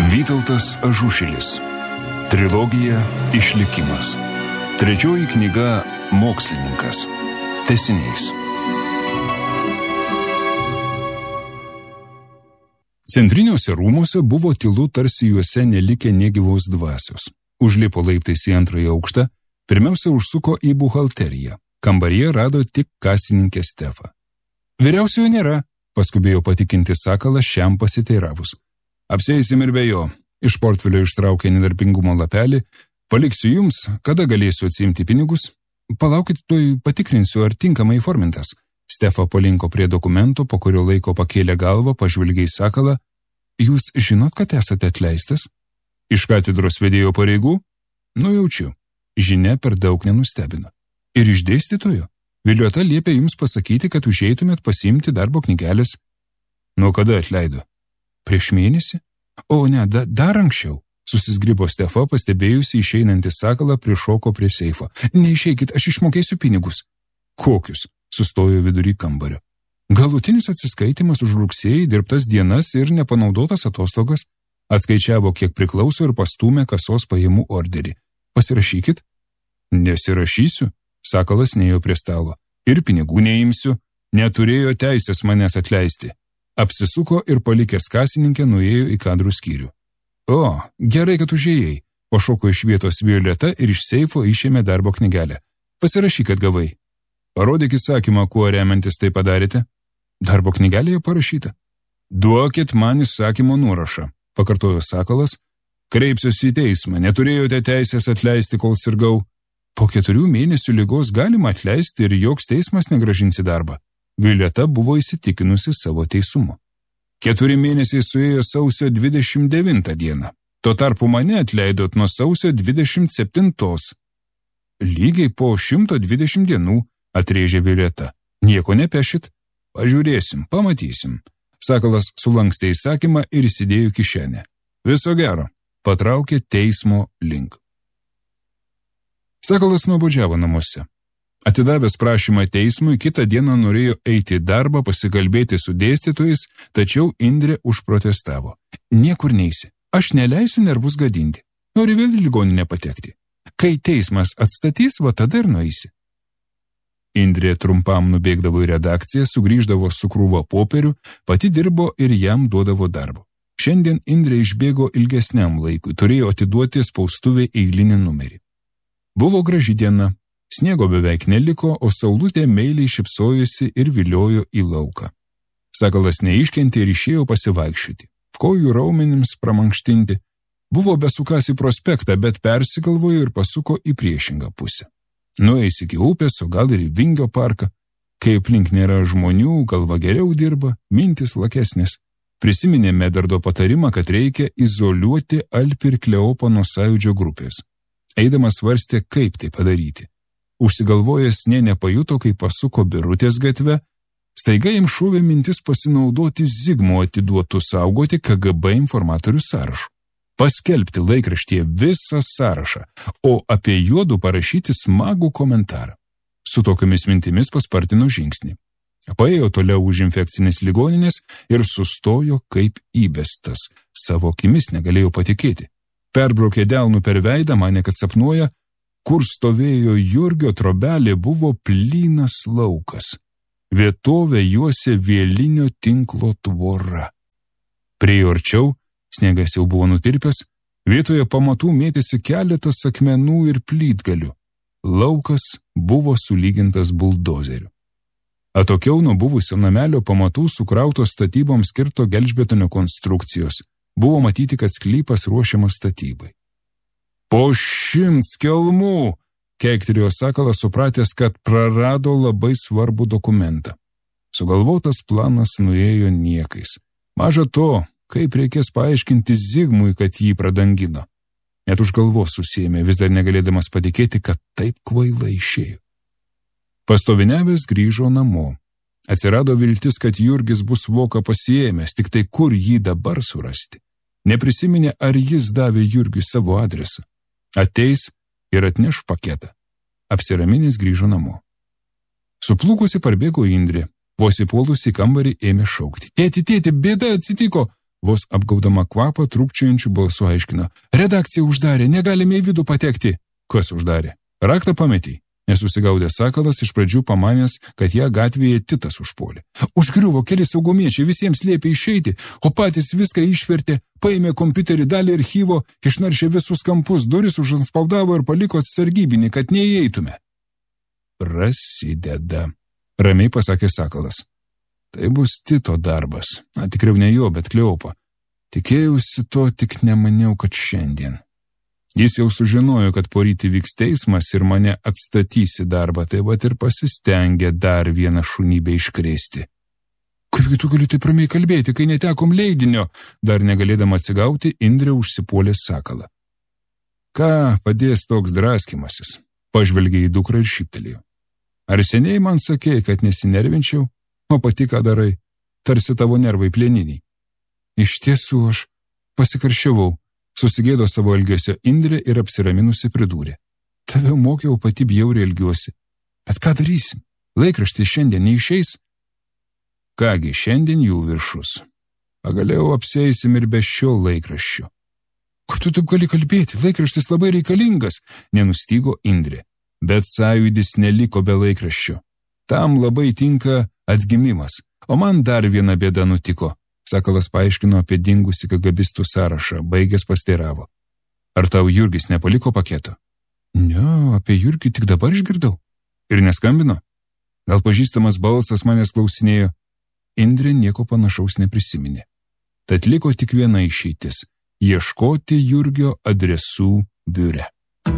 Vytautas Ažušilis. Trilogija Išlikimas. Trečioji knyga Mokslininkas. Tęsinys. Centriniuose rūmuose buvo tylu, tarsi juose nelikę negyvos dvasios. Užlipo laiptais į antrąjį aukštą, pirmiausia užsuko į buhalteriją. Kambaryje rado tik kasininkę Stefą. Vyriausiojo nėra, paskubėjo patikinti Sakalas šiam pasiteiravus. Apsieisim ir be jo. Iš portfelio ištraukė nedarbingumo lapelį. Paliksiu jums, kada galėsiu atsiimti pinigus. Palaukit, tuoj patikrinsiu, ar tinkamai įformintas. Stefa palinko prie dokumento, po kurio laiko pakėlė galvą, pažvelgė į Sakalą. Jūs žinot, kad esate atleistas? Iš katedros vedėjo pareigų? Nujaučiu. Žinia per daug nenustebino. Ir iš dėstytojo? Viliota liepė jums pasakyti, kad užeitumėt pasiimti darbo knygelės. Nuo kada atleido? Prieš mėnesį? O ne, dar anksčiau. Susizgribo Stefa, pastebėjusi išeinantį Sakalą, prišoko prie seifo. Neišeikit, aš išmokėsiu pinigus. Kokius? Sustojo vidury kambario. Galutinis atsiskaitimas už rugsėjį, dirbtas dienas ir nepanaudotas atostogas. Atskaičiavo, kiek priklauso ir pastūmė kasos pajamų orderį. Pasirašykit? Nesirašysiu. Sakalas neėjo prie stalo. Ir pinigų neimsiu. Neturėjo teisės manęs atleisti. Apsisuko ir palikęs kasininkę nuėjo į kadrų skyrių. O, gerai, kad užėjai. Pašoko iš vietos Violeta ir iš seifo išėmė darbo knygelę. Pasirašyk, kad gavai. Parodyk įsakymą, kuo remiantis tai padarėte. Darbo knygelėje parašyta. Duokit man įsakymo nuorašą, pakartojo Sakalas. Kreipsiuosi į teismą, neturėjote teisės atleisti, kol sirgau. Po 4 mėnesių ligos galima atleisti ir joks teismas negrąžins į darbą. Violeta buvo įsitikinusi savo teisumu. 4 mėnesiai suėjo sausio 29 dieną. Tuo tarpu mane atleidot nuo sausio 27. Lygiai po 120 dienų, atrėžė Violeta. Nieko nepešit? Pažiūrėsim, pamatysim. Sakalas sulankstė įsakymą ir įsidėjo kišenę. Viso gero, patraukė teismo link. Sakalas nuobodžiavo namuose. Atidavęs prašymą teismui, kitą dieną norėjo eiti į darbą, pasikalbėti su dėstytojais, tačiau Indrė užprotestavo. Niekur neisi, aš neleisiu nervus gadinti. Nori vėl į ligoninę patekti. Kai teismas atstatys, va tada ir nueisi. Indrė trumpam nubėgdavo į redakciją, sugrįždavo su krūva popierių, pati dirbo ir jam duodavo darbo. Šiandien Indrė išbėgo ilgesniam laikui, turėjo atiduoti spaustuvę eilinį numerį. Buvo graži diena. Sniego beveik neliko, o saulutė meiliai šypsojosi ir viliojo į lauką. Sakalas neiškentė ir išėjo pasivaikščioti. Kojų raumenims pramankštinti. Buvo besukąs į prospektą, bet persigalvojo ir pasuko į priešingą pusę. Nueis iki upės, o gal ir į Vingio parką. Kai aplink nėra žmonių, galva geriau dirba, mintis lakesnės. Prisiminė Medardo patarimą, kad reikia izoliuoti Alpį ir Kleopą nuo Sąjūdžio grupės. Eidamas svarstė, kaip tai padaryti. Užsigalvojęs nė nepajuto, kai pasuko Birutės gatve, staiga jam šovė mintis pasinaudoti Zigmo atiduotų saugoti KGB informatorių sąrašų. Paskelbti laikraštyje visą sąrašą, o apie juodu parašyti smagų komentarą. Su tokiomis mintimis paspartino žingsnį. Paėjo toliau už infekcinės ligoninės ir sustojo kaip įbestas. Savo akimis negalėjo patikėti. Perbraukė delnų per veidą, manė, kad sapnuoja. Kur stovėjo Jurgio trobelė, buvo plynas laukas. Vietovę juosė vielinio tinklo tvora. Priėjo arčiau, sniegas jau buvo nutirpęs, vietoje pamatų mėtėsi keletas akmenų ir plytgalių. Laukas buvo sulygintas buldozeriu. Atokiau nuo buvusio namelio pamatų sukrautos statyboms skirto gelžbetonio konstrukcijos. Buvo matyti, kad sklypas ruošiamas statybai. Po 100 kelmų, keiktelėjo Sakalas, supratęs, kad prarado labai svarbų dokumentą. Sugalvotas planas nuėjo niekais. Maža to, kaip reikės paaiškinti Zigmui, kad jį pradangino. Net už galvos susėmė, vis dar negalėdamas patikėti, kad taip kvailai išėjo. Pastoviniavęs grįžo namo. Atsirado viltis, kad Jurgis bus voką pasiėmęs, tik tai kur jį dabar surasti. Neprisiminė, ar jis davė Jurgiui savo adresą. Ateis ir atneš paketą. Apsiraminęs grįžo namo. Suplūkusi parbėgo Indrė. Vos įpuolusi į kambarį ėmė šaukti. Tėti, bėda atsitiko. vos apgaudama kvapą trūkčiojančių balsų aiškino. Redakcija uždarė, negalime į vidų patekti. Kas uždarė? Raktą pametei. Nesusigaudė Sakalas, iš pradžių pamanęs, kad ją gatvėje Titas užpuolė. Užgriuvo keli saugumiečiai, visiems liepė išeiti, o patys viską išvertė, paėmė kompiuterį, dalį archyvo, išnaršė visus kampus, duris užanspaudavo ir paliko sargybinį, kad neįeitume. Prasideda, ramiai pasakė Sakalas. Tai bus Tito darbas, tikriau ne jo, bet Kleopo. Tikėjausi to, tik nemaniau, kad šiandien. Jis jau sužinojo, kad poryt vyks teismas ir mane atstatys į darbą, tai vat ir pasistengė dar vieną šunybę iškrėsti. Kaipgi tu gali taip ramiai kalbėti, kai netekom leidinio? Dar negalėdama atsigauti, Indrė užsipuolė Sakalą. Ką padės toks draskimasis? Pažvelgė į dukrą ir šyptelėjo. Ar seniai man sakei, kad nesinervinčiau, o pati ką darai? Tarsi tavo nervai plieniniai. Iš tiesų aš pasikarščiavau. Susigėdo savo elgesio Indrė ir apsiraminusi pridūrė. Tave mokiau, pati bjauriai elgiuosi. Bet ką darysim? Laikraštis šiandien neišeis? Kągi, šiandien jų viršus. Pagaliau apsieisim ir be šio laikraščio. Kur tu taip gali kalbėti? Laikraštis labai reikalingas, nenustygo Indrė. Bet sąjūdis neliko be laikraščio. Tam labai tinka atgimimas, o man dar viena bėda nutiko. Sakalas paaiškino apie dingusį kagabistų sąrašą, baigęs pasteiravo. Ar tau Jurgis nepaliko paketo? Ne, apie Jurgį tik dabar išgirdau. Ir neskambino? Gal pažįstamas balsas manęs klausinėjo? Indrė nieko panašaus neprisiminė. Tad liko tik viena išeitis – ieškoti Jurgio adresų biure.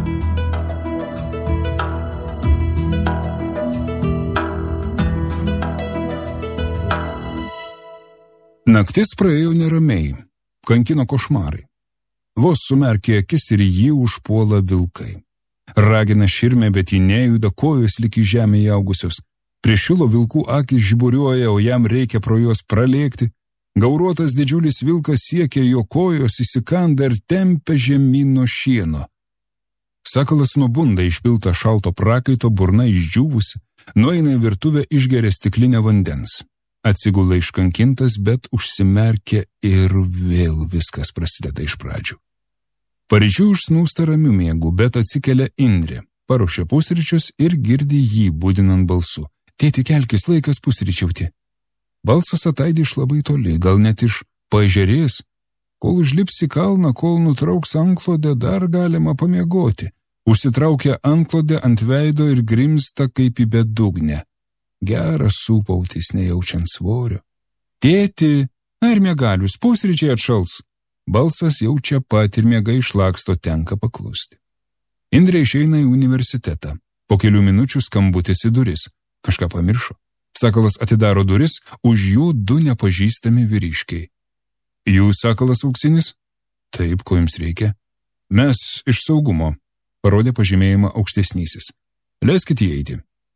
Naktis praėjo neramiai, kankino košmarai. Vos sumerkė akis ir jį užpuola vilkai. Ragina širmė, bet jį nejuda, kojos lyg į žemę įaugusios. Priešilo vilkų akis žiburiuoja, o jam reikia pro juos pralėkti. Gauruotas didžiulis vilkas siekia jo kojos, įsikanda ir tempia žemyn nuo šieno. Sakalas nubunda išpiltą šalto prakaito, burna išdžiūvusi, nueina į virtuvę, išgeria stiklinę vandens. Atsigula iškankintas, bet užsimerkia ir vėl viskas prasideda iš pradžių. Paryčiui užsnūsta ramiu miegu, bet atsikelia Indrė, paruošia pusryčius ir girdi jį budinant balsu. Tėti, kelkis, laikas pusryčiauti. Balsas ataidi iš labai toli, gal net iš paežerės. Kol užlips į kalną, kol nutrauks antklodę, dar galima pamiegoti. Užsitraukia antklodę ant veido ir grimsta kaip į bedugnę. Geras sūpautis, nejaučiant svorio. Tėti, ar miegalius, pusryčiai atšals? Balsas jau čia pat ir miega išlaksto, tenka paklusti. Indrė išeina į universitetą. Po kelių minučių skambutis į duris. Kažką pamiršo. Sakalas atidaro duris, už jų du nepažįstami vyriškiai. Jūs Sakalas auksinis? Taip, ko jums reikia? Mes iš saugumo, parodė pažymėjimą aukštesnysis. Leiskit įeiti.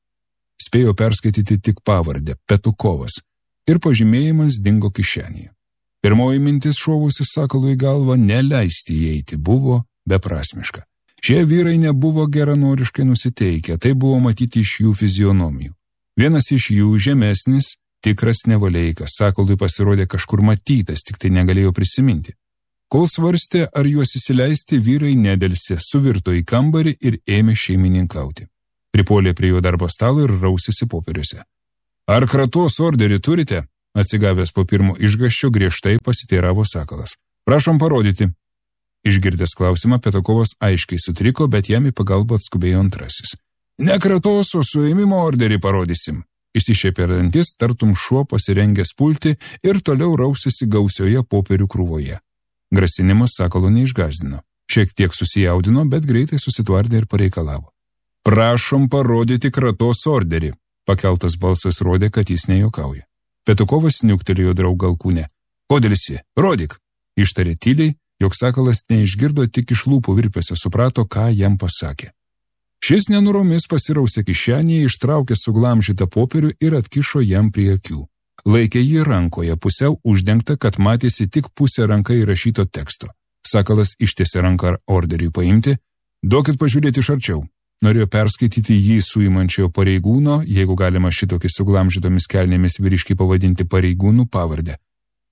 Spėjo perskaityti tik pavardę – Petukovas, ir pažymėjimas dingo kišenėje. Pirmoji mintis šovusi Sakalui į galvą neleisti įeiti buvo beprasmiška. Šie vyrai nebuvo geranoriškai nusiteikę, tai buvo matyti iš jų fizionomijų. Vienas iš jų, žemesnis, tikras nevaleikas, Sakalui pasirodė kažkur matytas, tik tai negalėjo prisiminti. Kol svarstė, ar juos įsileisti, vyrai nedelsė, suvirto į kambarį ir ėmė šeimininkauti. Pripuolė prie jo darbo stalo ir rausėsi popieriuose. Ar kratos orderį turite? Atsigavęs po pirmo išgąsčio griežtai pasiteiravo Sakalas. Prašom parodyti. Išgirdęs klausimą, Petukovas aiškiai sutriko, bet jam į pagalbą atskubėjo antrasis. Ne kratos, o suėmimo orderį parodysim. Išsišėpė dantis, tartum šuo pasirengęs pulti ir toliau rausėsi gausioje popierių krūvoje. Grasinimas Sakalo neišgąsdino. Šiek tiek susijaudino, bet greitai susitvardė ir pareikalavo. Prašom parodyti kratos orderį. Pakeltas balsas rodė, kad jis nejuokauja. Petukovas niuktelėjo draugą alkūnę. Kodėlsi, rodyk. Ištarė tyliai, jog Sakalas neišgirdo, tik iš lūpų virpesio suprato, ką jam pasakė. Šis nenuromis pasirausė kišenėje, ištraukė suglamžytą popierių ir atkišo jam prie akių. Laikė jį rankoje, pusiau uždengta, kad matėsi tik pusė ranka įrašyto teksto. Sakalas ištiesė ranką orderiui paimti. Duokit pažiūrėti iš arčiau. Norėjo perskaityti jį suimančiojo pareigūno, jeigu galima šitokį suglamžytomis kelnėmis vyriškį pavadinti pareigūnų pavardę.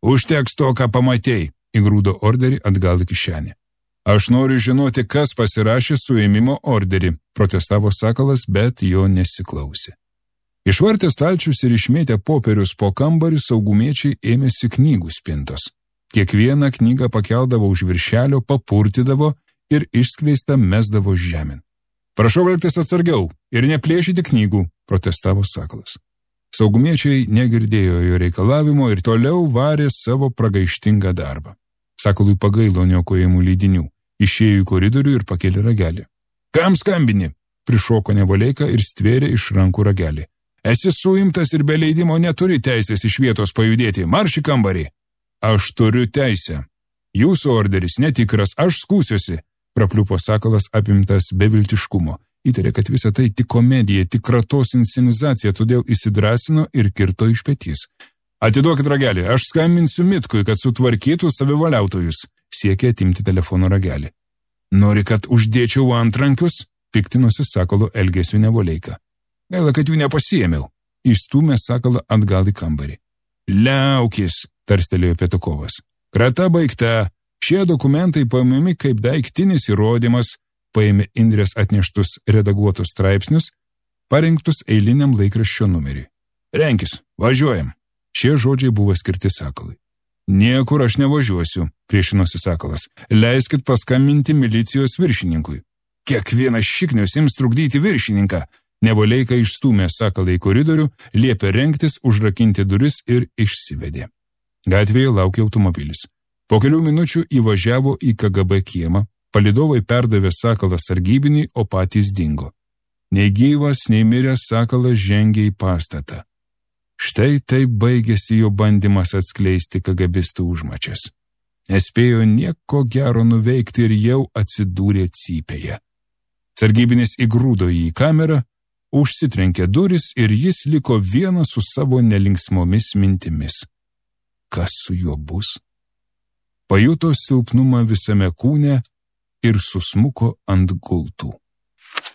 Užteks to, ką pamatei, įgrūdo orderį atgal į kišenę. Aš noriu žinoti, kas pasirašė suėmimo orderį, protestavo Sakalas, bet jo nesiklausė. Išvartę stalčius ir išmėtę popierius po kambarį, saugumiečiai ėmėsi knygų spintos. Kiekvieną knygą pakeldavo už viršelio, papurtydavo ir išskleistą mesdavo žemėn. Prašau elgtis atsargiau ir neplėšyti knygų, protestavo Sakalas. Saugumiečiai negirdėjo jo reikalavimo ir toliau varė savo pragaištingą darbą. Sakalui pagailo niokojamų leidinių, išėjo į koridorių ir pakėlė ragelį. Kam skambini? Prišoko Nevoleika ir stvėrė iš rankų ragelį. Esi suimtas ir be leidimo neturi teisės iš vietos pajudėti, marš į kambarį. Aš turiu teisę. Jūsų orderis netikras, aš skūsiuosi, prapliupo Sakalas apimtas beviltiškumo. Įtarė, kad visa tai tik komedija, tik kratos inscenizacija, todėl įsidrąsino ir kirto iš petys. Atiduokit ragelį, aš skambinsiu Mitkui, kad sutvarkytų savivaliautojus, siekė atimti telefono ragelį. Nori, kad uždėčiau antrankius? Piktinosi Sakalo elgesiu Nevoleika. Gaila, kad jų nepasiėmiau. Išstūmė Sakalą atgal į kambarį. Liaukis, tarstelėjo Petukovas. Krata baigta. Šie dokumentai paimami kaip daiktinis įrodymas, paėmė Indrės atneštus redaguotus straipsnius, parinktus eiliniam laikraščio numeriui. Renkis, važiuojam. Šie žodžiai buvo skirti Sakalui. Niekur aš nevažiuosiu, priešinosi Sakalas. Leiskit paskambinti milicijos viršininkui. Kiekvienas šiknius ims trukdyti viršininką. Nevoleika išstūmė Sakalą į koridorių, liepė rengtis, užrakinti duris ir išsivedė. Gatvėje laukė automobilis. Po kelių minučių įvažiavo į KGB kiemą, palydovai perdavė Sakalą sargybinį, o patys dingo. Nei gyvas, nei miręs Sakalas žengė į pastatą. Štai taip baigėsi jo bandymas atskleisti KGBistų užmačias. Nespėjo nieko gero nuveikti ir jau atsidūrė cypėje. Sargybinis įgrūdo jį į kamerą, užsitrenkė duris ir jis liko vienas su savo nelinksmomis mintimis. Kas su juo bus? Pajuto silpnumą visame kūne ir susmuko ant gultų.